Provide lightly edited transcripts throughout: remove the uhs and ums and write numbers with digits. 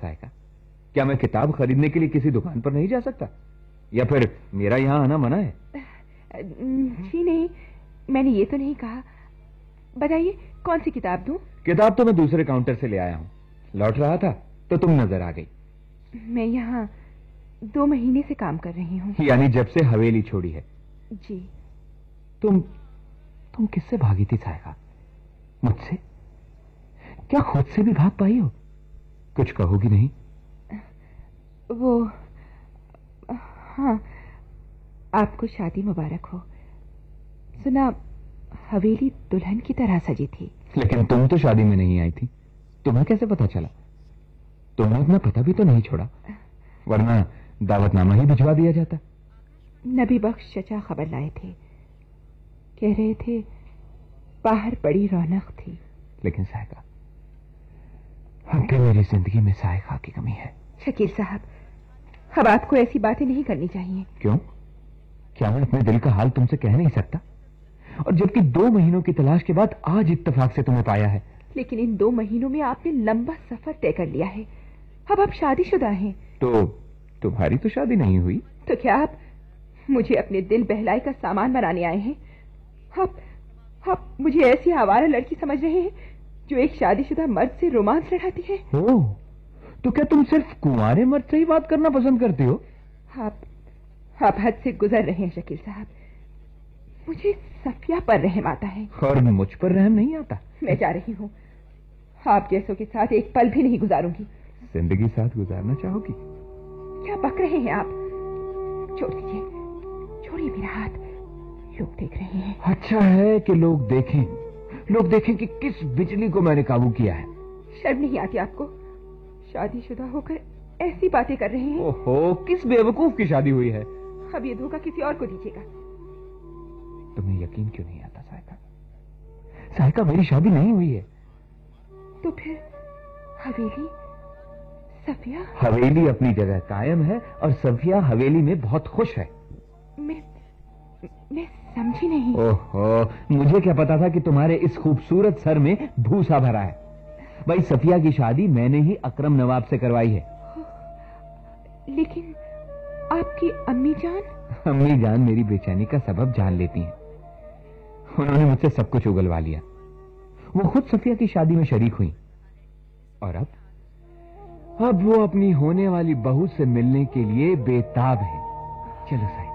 Sayaka? क्या मैं किताब खरीदने के लिए किसी दुकान पर नहीं जा सकता, या फिर मेरा यहां आना मना है? जी नहीं, मैंने ये तो नहीं कहा। बताइए कौन सी किताब दूं? किताब तो मैं दूसरे काउंटर से ले आया हूं, लौट रहा था तो तुम नजर आ गई। मैं यहाँ 2 महीने से काम कर रही हूँ। यानी जब से हवेली छोड़ी है? जी। तुम किससे भागी थी सायका? मुझसे? क्या खुद से भी भाग पाई हो? कुछ कहोगी नहीं? वो हाँ, आपको शादी मुबारक हो। सुना हवेली दुल्हन की तरह सजी थी। लेकिन तुम तो शादी में नहीं आई थी, तुम्हें कैसे पता चला? तुमने अपना पता भी तो नहीं छोड़ा, वरना दावतनामा ही भिजवा दिया जाता। नबी बख्श चचा खबर लाए थे, कह रहे थे बाहर बड़ी रौनक थी। लेकिन सायका, अब भी मेरी जिंदगी में सायका की कमी है। शकील साहब, अब आपको ऐसी बातें नहीं करनी चाहिए। क्यों? क्या मैं अपने दिल का हाल तुमसे कह नहीं सकता? और जबकि 2 महीनों की तलाश के बाद आज इत्तेफाक से तुम्हें पाया है। लेकिन इन 2 महीनों में आपने लंबा सफर तय कर लिया है। अब आप शादीशुदा हैं। तो तुम्हारी तो शादी नहीं हुई। तो क्या आप मुझे अपने दिल बहलाई का सामान बनाने आए हैं? आप मुझे ऐसी आवारा लड़की समझ रहे हैं जो एक शादीशुदा मर्द से रोमांस लड़ाती है? ओह, तो क्या तुम सिर्फ कुंवारे मर्द से ही बात करना पसंद करती हो? आप हद से गुजर रहे हैं शकील साहब। मुझे सफिया पर रहम आता है। और मुझ पर रहम नहीं आता। मैं जा रही हूँ, आप जैसों के साथ एक पल भी नहीं गुजारूंगी। जिंदगी साथ गुजारना चाहोगी? क्या बक रहे हैं आप? छोड़ दीजिए, छोड़िए मेरा हाथ, लोग देख रहे हैं। अच्छा है कि लोग देखें कि किस बिजली को मैंने काबू किया है। शर्म नहीं आती आपको? शादीशुदा होकर ऐसी बातें कर रहे हैं। ओहो, किस बेवकूफ की शादी हुई है? अब ये धोखा किसी और को दीजिएगा। तुम्हें यकीन क्यों नहीं आता सायका? सायका, मेरी शादी नहीं हुई है। तो फिर हवेली, सफिया? हवेली अपनी जगह कायम है और सफिया हवेली में बहुत खुश है। मैं समझी नहीं। ओहो, मुझे क्या पता था कि तुम्हारे इस खूबसूरत सर में भूसा भरा है। भाई, सफिया की शादी मैंने ही अकरम नवाब से करवाई है। लेकिन आपकी अम्मी जान मेरी बेचैनी का सबब जान लेती हैं। उन्होंने मुझसे सब कुछ उगलवा लिया। वो खुद सफिया की शादी में शरीक हुई, और अब वो अपनी होने वाली बहू से मिलने के लिए बेताब है। चलो सायका।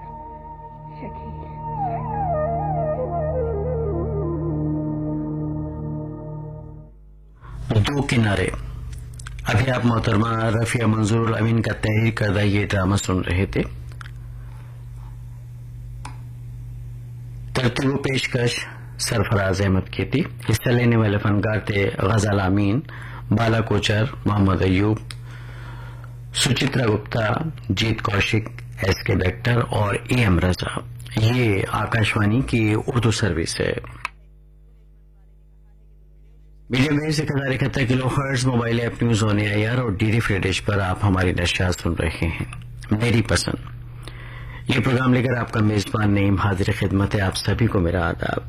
दो किनारे। अभी आप मोहतरमा रफिया मंजूर अमीन का तहरीर करदा ये ड्रामा सुन रहे थे। तरतीब पेशकश सरफराज अहमद की थी। हिस्सा लेने वाले फनकार थे गजल अमीन, बाला कोचर, मोहम्मद अयूब, सुचित्रा गुप्ता, जीत कौशिक, एसके बेक्टर और एम रजा। ये आकाशवाणी की उर्दू सर्विस है। मीडियम वेव से 1071 kilohertz mobile app news on AIR और डीडी फ्री डिश पर आप हमारी नशियात सुन रहे हैं। मेरी पसंद ये प्रोग्राम लेकर आपका मेजबान नईम हाजिर खिदमत है। आप सभी को मेरा आदाब।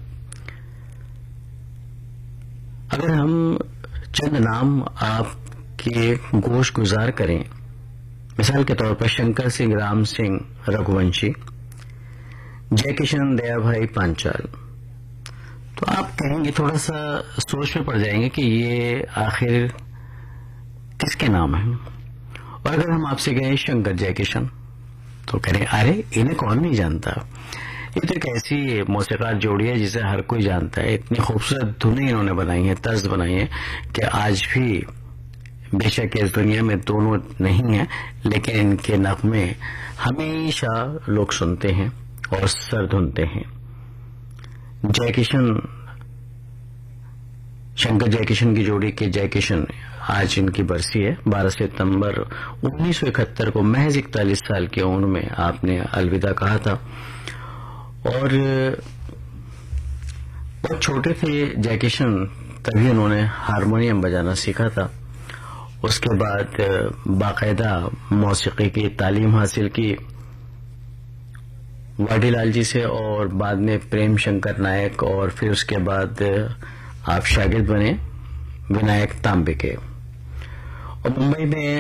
अगर हम चंद नाम आपके गोश गुजार करें, मिसाल के तौर पर शंकर सिंह, राम सिंह रघुवंशी, जय किशन, दया भाई पांचाल, तो आप कहेंगे, थोड़ा सा सोच में पड़ जाएंगे कि ये आखिर किसके नाम है। और अगर हम आपसे कहें शंकर जय किशन, तो करें अरे इन्हें कौन नहीं जानता। ये तो एक ऐसी मौसीक़ार जोड़ी है जिसे हर कोई जानता है। इतनी खूबसूरत धुनें इन्होंने बनाई है, तर्ज बनाई है कि आज भी बेशक इस दुनिया में दोनों नहीं है, लेकिन इनके नग़्मे हमेशा लोग सुनते हैं और सर धुनते हैं। जय किशन, शंकर जय किशन की जोड़ी के जय किशन, आज इनकी बरसी है। 12 सितंबर 1971 को महज 41 साल की उम्र में आपने अलविदा कहा था। और बहुत छोटे थे जय किशन, तभी उन्होंने हारमोनियम बजाना सीखा था। उसके बाद बाकायदा मौसीकी की तालीम हासिल की वाडीलाल जी से, और बाद में प्रेम शंकर नायक, और फिर उसके बाद आप शागिर्द बने विनायक तांबे के। और मुंबई में